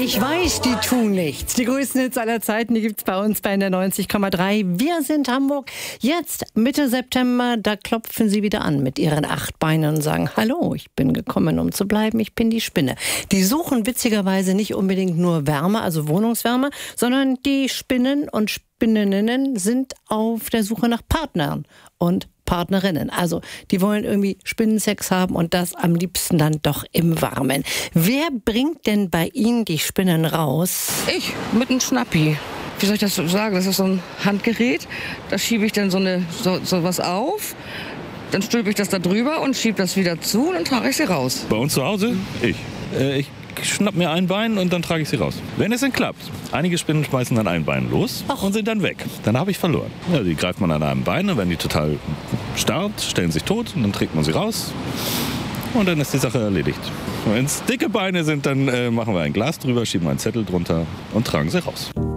Ich weiß, die tun nichts. Die größten Hits aller Zeiten, die gibt's bei uns bei der 90,3. Wir sind Hamburg. Jetzt, Mitte September, da klopfen sie wieder an mit ihren 8 Beinen und sagen, hallo, ich bin gekommen, um zu bleiben, ich bin die Spinne. Die suchen witzigerweise nicht unbedingt nur Wärme, also Wohnungswärme, sondern die Spinnen und Spinnerinnen sind auf der Suche nach Partnern und Partnerinnen. Also die wollen irgendwie Spinnensex haben und das am liebsten dann doch im Warmen. Wer bringt denn bei Ihnen die Spinnen raus? Ich, mit einem Schnappi. Wie soll ich das sagen? Das ist so ein Handgerät. Da schiebe ich dann so was auf. Dann stülpe ich das da drüber und schiebe das wieder zu und dann trage ich sie raus. Bei uns zu Hause? Ich schnapp mir ein Bein und dann trage ich sie raus. Wenn es denn klappt. Einige Spinnen schmeißen dann ein Bein los und sind dann weg. Dann habe ich verloren. Ja, die greift man an einem Bein und wenn die total starrt, stellen sich tot und dann trägt man sie raus. Und dann ist die Sache erledigt. Wenn es dicke Beine sind, dann machen wir ein Glas drüber, schieben einen Zettel drunter und tragen sie raus.